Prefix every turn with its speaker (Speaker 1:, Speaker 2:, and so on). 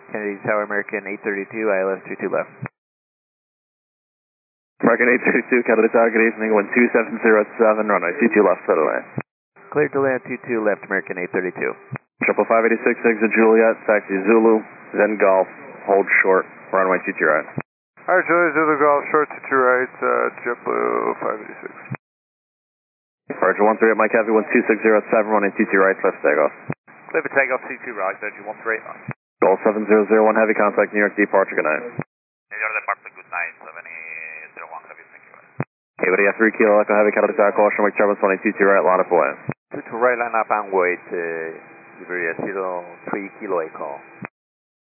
Speaker 1: Kennedy Tower, American 832, ILS 22 left.
Speaker 2: American 832, Kennedy Tower, good evening, wind 2707, runway 22 left, set away.
Speaker 1: Cleared to land 22 left, American 832.
Speaker 2: 556, exit Juliet, taxi Zulu, then Golf, hold short, runway 22 right.
Speaker 3: Alright, Juliet, Zulu Golf, short 22 right, JetBlue 586.
Speaker 2: Roger 13 at Mike Heavy, 12607, running 22 right, left takeoff.
Speaker 1: Clear for takeoff, C2 right, Roger 13.
Speaker 2: Goal 7001, heavy contact, New York departure, good night.
Speaker 1: New York departure, good night, 7001 heavy, thank you.
Speaker 2: Okay, but 3 kilo, Echo Heavy, Canada Tower, caution, Mike Turbulence, 22 right, line up away.
Speaker 1: 22 right, line up and wait, Iberia 03 kilo echo.